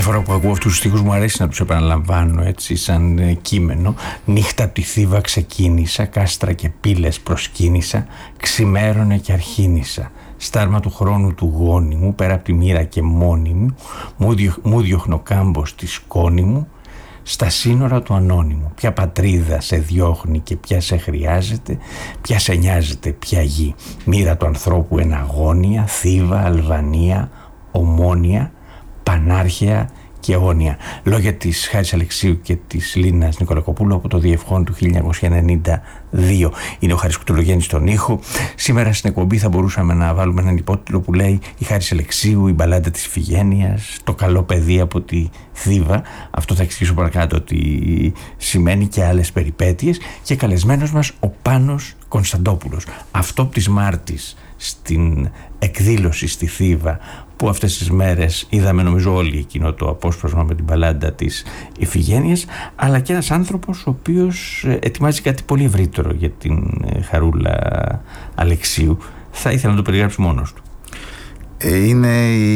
Κάθε φορά που ακούω αυτούς τους στίχους μου αρέσει να τους επαναλαμβάνω έτσι σαν κείμενο. Νύχτα από τη Θήβα ξεκίνησα, κάστρα και πύλες προσκύνησα, ξημέρωνε και αρχίνησα. Στάρμα του χρόνου του γόνι μου, πέρα από τη μοίρα και μόνη μου διώχνω κάμπο στη σκόνη μου, στα σύνορα του ανώνυμου. Ποια πατρίδα σε διώχνει και ποια σε χρειάζεται, ποια σε νοιάζεται, ποια γη. Μοίρα του ανθρώπου εναγώνια, Θήβα, Αλβανία, Ομόνια, Πανάρχαια και Αιώνια. Λόγια της Χάρης Αλεξίου και της Λίνας Νικολακοπούλου από το Διευχόν του 1992. Είναι ο Χάρης Κουτολογέννης στον ήχο. Σήμερα στην εκπομπή θα μπορούσαμε να βάλουμε έναν υπότιτλο που λέει «Η Χάρης Αλεξίου, η μπαλάντα της Ιφηγένειας, το καλό παιδί από τη Θήβα». Αυτό θα εξηγήσω παρακάτω ότι σημαίνει, και άλλες περιπέτειες. Και καλεσμένος μας ο Πάνος Κωνσταντόπουλος, αυτόπτης Μάρτης στην εκδήλωση στη Θήβα, που αυτές τις μέρες είδαμε νομίζω όλοι εκείνο το απόσπασμα με την μπαλάντα της Ιφηγένειας, αλλά και ένας άνθρωπος ο οποίος ετοιμάζει κάτι πολύ ευρύτερο για την Χαρούλα Αλεξίου. Θα ήθελα να το περιγράψει μόνος του. Είναι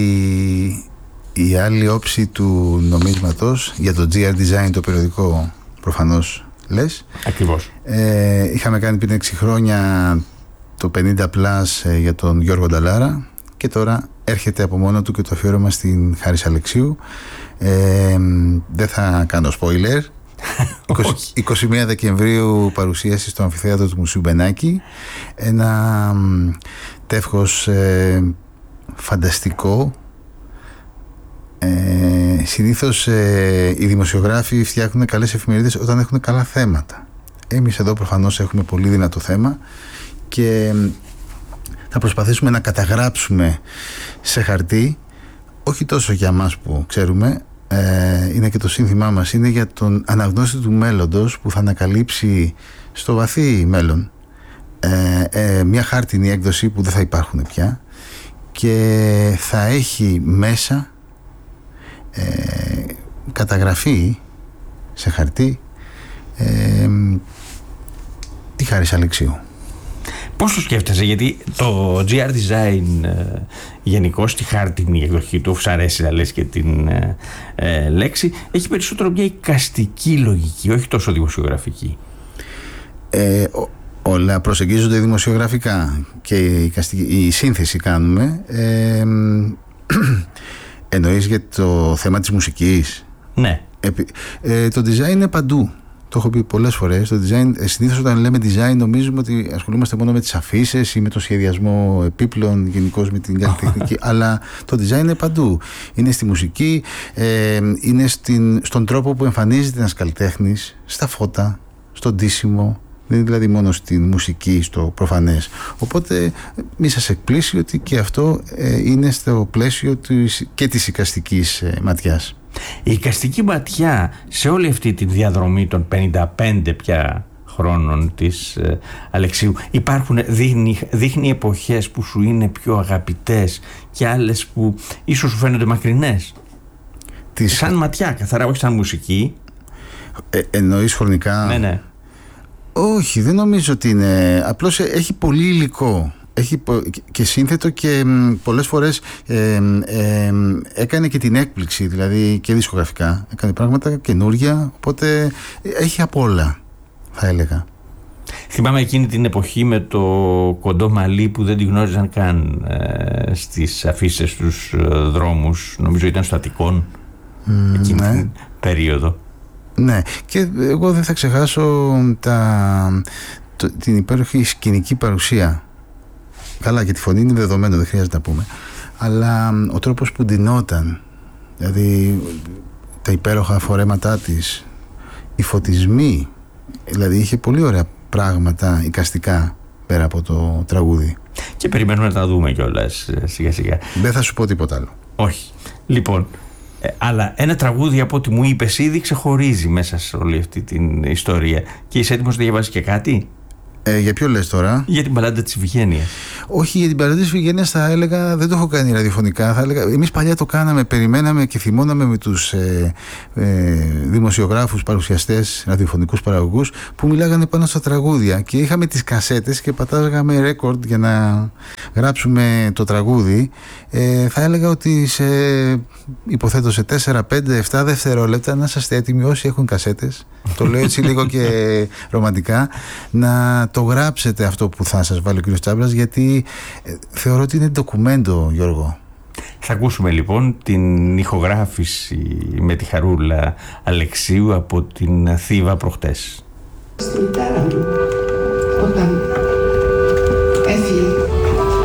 η άλλη όψη του νομίσματος για το GR Design, το περιοδικό, προφανώς λες. Ακριβώς. Είχαμε κάνει πριν 6 χρόνια το 50+ για τον Γιώργο Νταλάρα και τώρα έρχεται από μόνο του και το αφιέρωμα στην Χάρη Αλεξίου. Δεν θα κάνω spoiler. 21 Δεκεμβρίου παρουσίαση στο Αμφιθέατρο του Μουσείου Μπενάκη. Ένα τεύχος φανταστικό. Συνήθως οι δημοσιογράφοι φτιάχνουν καλές εφημερίδες όταν έχουν καλά θέματα. Εμείς εδώ προφανώς έχουμε πολύ δυνατό θέμα και θα προσπαθήσουμε να καταγράψουμε σε χαρτί, όχι τόσο για μας που ξέρουμε, είναι και το σύνθημά μας, είναι για τον αναγνώστη του μέλλοντος που θα ανακαλύψει στο βαθύ μέλλον μια χάρτινη έκδοση που δεν θα υπάρχουν πια και θα έχει μέσα καταγραφή σε χαρτί τη Χάρης Αλεξίου. Πώς το σκέφτεσαι, γιατί το GR Design γενικώς στη χάρτινη εκδοχή του, σ' αρέσει να λες και την λέξη, έχει περισσότερο μια εικαστική λογική, όχι τόσο δημοσιογραφική. Όλα προσεγγίζονται δημοσιογραφικά και η σύνθεση κάνουμε. Εννοείς για το θέμα της μουσικής? Ναι. Το design είναι παντού. Το έχω πει πολλές φορές. Το design, συνήθως όταν λέμε design νομίζουμε ότι ασχολούμαστε μόνο με τις αφίσες ή με το σχεδιασμό επίπλων, γενικώς με την καλλιτεχνική. Αλλά το design είναι παντού. Είναι στη μουσική, είναι στον τρόπο που εμφανίζεται ένας καλλιτέχνης, στα φώτα, στο ντύσιμο. Δεν είναι δηλαδή μόνο στη μουσική, στο προφανές. Οπότε μη σας εκπλήσει ότι και αυτό είναι στο πλαίσιο και της εικαστικής ματιάς. Η εικαστική ματιά σε όλη αυτή τη διαδρομή των 55 πια χρόνων της Αλεξίου δείχνει εποχές που σου είναι πιο αγαπητές και άλλες που ίσως σου φαίνονται μακρινές. Σαν ματιά καθαρά, όχι σαν μουσική. Εννοείς χρονικά? Ναι. Όχι, δεν νομίζω ότι είναι. Απλώς έχει πολύ υλικό. Έχει και σύνθετο και πολλές φορές έκανε και την έκπληξη, δηλαδή και δισκογραφικά. Έκανε πράγματα καινούρια, οπότε έχει απ' όλα, θα έλεγα. Θυμάμαι εκείνη την εποχή με το κοντό μαλλί που δεν τη γνώριζαν καν στις αφίσες στους δρόμους. Νομίζω ήταν στο Αττικόν εκείνη την περίοδο. Ναι, και εγώ δεν θα ξεχάσω την υπέροχη σκηνική παρουσία. Καλά, και τη φωνή είναι δεδομένο, δεν χρειάζεται να πούμε. Αλλά ο τρόπος που ντυνόταν, δηλαδή τα υπέροχα φορέματά της, οι φωτισμοί, δηλαδή είχε πολύ ωραία πράγματα εικαστικά πέρα από το τραγούδι. Και περιμένουμε να τα δούμε κιόλας σιγά σιγά. Δεν θα σου πω τίποτα άλλο. Όχι. Λοιπόν, αλλά ένα τραγούδι από ό,τι μου είπες ήδη ξεχωρίζει μέσα σε όλη αυτή την ιστορία. Και είσαι έτοιμος να διαβάσεις και κάτι? Για ποιο λες τώρα? Για την Μπαλάντα της Ιφηγένειας. Όχι, για την Μπαλάντα της Ιφηγένειας θα έλεγα, δεν το έχω κάνει ραδιοφωνικά. Θα έλεγα, εμείς παλιά το κάναμε, περιμέναμε και θυμώναμε με τους δημοσιογράφους, παρουσιαστές, ραδιοφωνικούς παραγωγούς που μιλάγανε πάνω στα τραγούδια. Και είχαμε τις κασέτες και πατάγαμε ρέκορντ για να γράψουμε το τραγούδι. Θα έλεγα ότι υποθέτω σε 4, 5, 7 δευτερόλεπτα να είσαστε έτοιμοι όσοι έχουν κασέτες. Το λέω έτσι λίγο και ρομαντικά, να το γράψετε αυτό που θα σας βάλει ο κύριος Τσάμπρας, γιατί θεωρώ ότι είναι ντοκουμέντο, Γιώργο. Θα ακούσουμε λοιπόν την ηχογράφηση με τη Χαρούλα Αλεξίου από την Θήβα προχτές. Στη μητέρα μου, όταν έφυγε